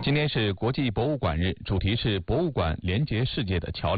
今天是国际博物馆日，主题是博物馆连接世界的桥梁。